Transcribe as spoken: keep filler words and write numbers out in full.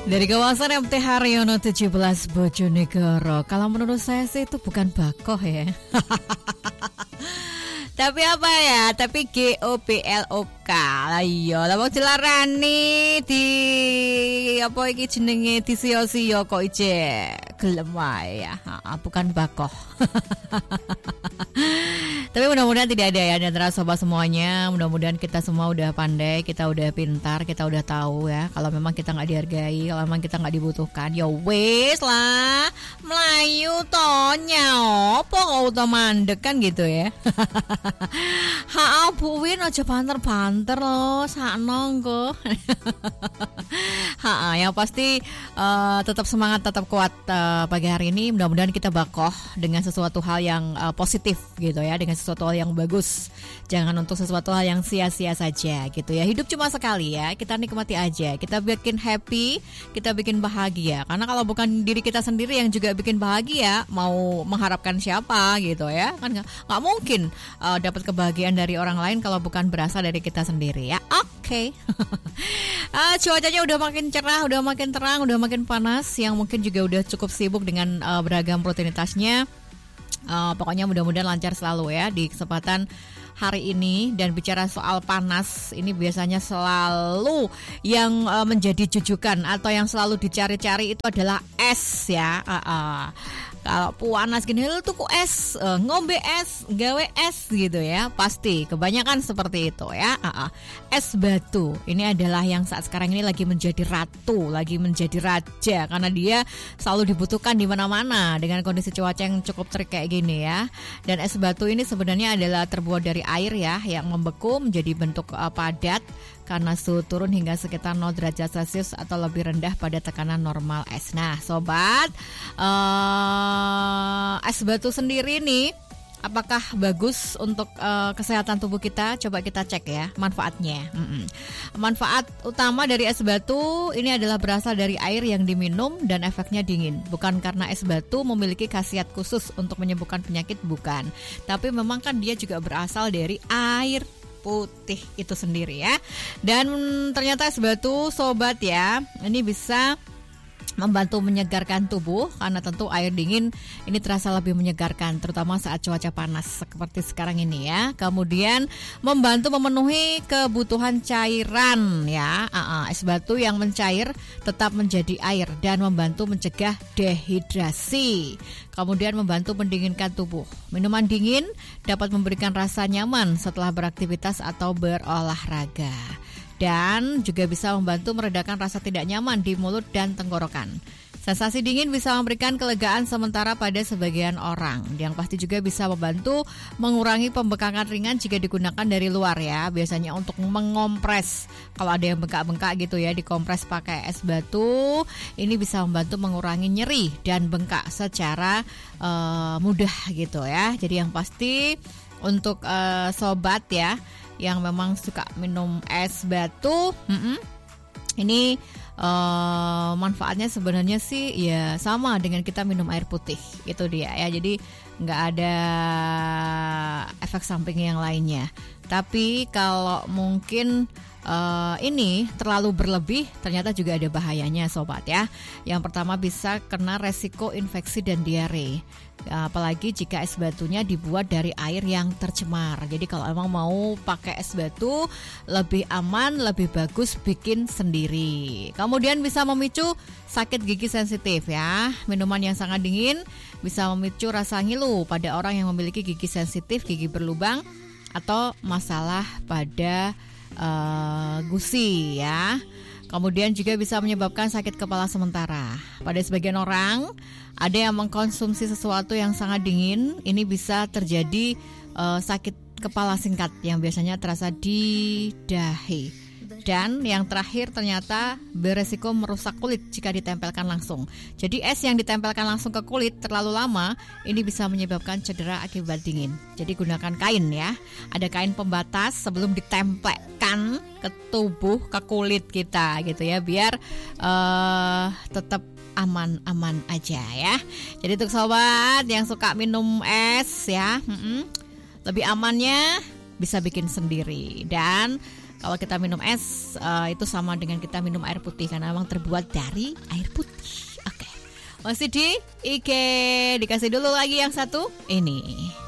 Dari kawasan M T Haryono tujuh belas Bojonegoro. Kalau menurut saya sih itu bukan bakoh ya. Tapi apa ya? Tapi G O B L O K. Lah iya, lah wong dilarani di apa iki jenenge disio-sio kok ije gelem wae ya. Ha, bukan bakoh. Tapi mudah-mudahan tidak ada ya di antara sobat semuanya. Mudah-mudahan kita semua udah pandai, kita udah pintar, kita udah tahu ya. Kalau memang kita nggak dihargai, kalau memang kita nggak dibutuhkan, ya wes lah, Melayu tonya, apa kau utama mandek kan gitu ya. Ha, Bu Win aja banter-banter loh, sakno kok. Ha, yang pasti uh, tetap semangat, tetap kuat uh, pagi hari ini. Mudah-mudahan kita bakoh dengan sesuatu hal yang uh, positif gitu ya, dengan sesuatu hal yang bagus. Jangan untuk sesuatu hal yang sia-sia saja gitu ya. Hidup cuma sekali ya, kita nikmati aja. Kita bikin happy, kita bikin bahagia. Karena kalau bukan diri kita sendiri yang juga bikin bahagia, mau mengharapkan siapa gitu ya? Kan nggak mungkin uh, dapat kebahagiaan dari orang lain kalau bukan berasal dari kita sendiri ya. Oke. Okay. uh, cuacanya udah makin cerah, udah makin terang, udah makin panas. Yang mungkin juga udah cukup sibuk dengan uh, beragam rutinitasnya. Uh, pokoknya mudah-mudahan lancar selalu ya di kesempatan hari ini. Dan bicara soal panas, ini biasanya selalu yang uh, menjadi jujukan atau yang selalu dicari-cari itu adalah es ya. Uh, uh. Kalau panas gini lu tuku es, uh, ngombe es, gawe es gitu ya. Pasti kebanyakan seperti itu ya. uh, uh. Es batu ini adalah yang saat sekarang ini lagi menjadi ratu, lagi menjadi raja, karena dia selalu dibutuhkan di mana-mana dengan kondisi cuaca yang cukup terik kayak gini ya. Dan es batu ini sebenarnya adalah terbuat dari air ya, yang membeku menjadi bentuk uh, padat karena suhu turun hingga sekitar nol derajat Celcius atau lebih rendah pada tekanan normal es. Nah sobat, uh, es batu sendiri nih, apakah bagus untuk uh, kesehatan tubuh kita? Coba kita cek ya manfaatnya. Mm-mm. Manfaat utama dari es batu ini adalah berasal dari air yang diminum dan efeknya dingin. Bukan karena es batu memiliki khasiat khusus untuk menyembuhkan penyakit, bukan. Tapi memang kan dia juga berasal dari air putih itu sendiri ya. Dan ternyata es batu sobat ya, ini bisa membantu menyegarkan tubuh karena tentu air dingin ini terasa lebih menyegarkan, terutama saat cuaca panas seperti sekarang ini ya. Kemudian membantu memenuhi kebutuhan cairan ya. Uh-uh, es batu yang mencair tetap menjadi air dan membantu mencegah dehidrasi. Kemudian membantu mendinginkan tubuh. Minuman dingin dapat memberikan rasa nyaman setelah beraktivitas atau berolahraga. Dan juga bisa membantu meredakan rasa tidak nyaman di mulut dan tenggorokan. Sensasi dingin bisa memberikan kelegaan sementara pada sebagian orang. Yang pasti juga bisa membantu mengurangi pembekakan ringan jika digunakan dari luar ya. Biasanya untuk mengompres. Kalau ada yang bengkak-bengkak gitu ya, dikompres pakai es batu. Ini bisa membantu mengurangi nyeri dan bengkak secara uh, mudah gitu ya. Jadi yang pasti untuk uh, sobat ya yang memang suka minum es batu, mm-mm, ini uh, manfaatnya sebenarnya sih ya sama dengan kita minum air putih, itu dia ya. Jadi nggak ada efek samping yang lainnya. Tapi kalau mungkin uh, ini terlalu berlebih, ternyata juga ada bahayanya sobat ya. Yang pertama bisa kena resiko infeksi dan diare. Apalagi jika es batunya dibuat dari air yang tercemar. Jadi kalau emang mau pakai es batu lebih aman, lebih bagus bikin sendiri. Kemudian bisa memicu sakit gigi sensitif ya. Minuman yang sangat dingin bisa memicu rasa ngilu pada orang yang memiliki gigi sensitif, gigi berlubang, atau masalah pada uh, gusi ya. Kemudian juga bisa menyebabkan sakit kepala sementara. Pada sebagian orang ada yang mengkonsumsi sesuatu yang sangat dingin, ini bisa terjadi uh, sakit kepala singkat yang biasanya terasa di dahi. Dan yang terakhir ternyata beresiko merusak kulit jika ditempelkan langsung. Jadi es yang ditempelkan langsung ke kulit terlalu lama, ini bisa menyebabkan cedera akibat dingin. Jadi gunakan kain ya. Ada kain pembatas sebelum ditempelkan ke tubuh, ke kulit kita gitu ya, biar uh, tetap aman-aman aja ya. Jadi untuk sobat yang suka minum es ya, mm-mm, lebih amannya bisa bikin sendiri. Dan Kalau kita minum es uh, itu sama dengan kita minum air putih karena memang terbuat dari air putih. Oke, masih di I G dikasih dulu lagi yang satu ini.